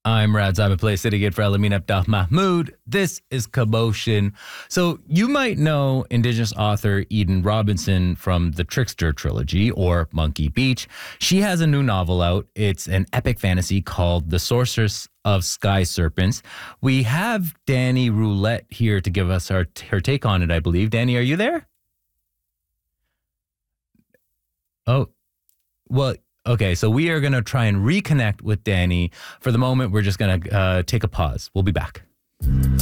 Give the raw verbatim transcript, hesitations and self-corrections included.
I'm Rad I'm a place sitting in for Alamin Abdah Mahmood. This is Commotion. So you might know Indigenous author Eden Robinson from the Trickster trilogy or Monkey Beach. She has a new novel out. It's an epic fantasy called The Sorceress of Sky Serpents. We have Danny Roulette here to give us our, her take on it, I believe. Danny, are you there? Oh, well, okay, so we are going to try and reconnect with Danny. For the moment, we're just going to uh, take a pause. We'll be back.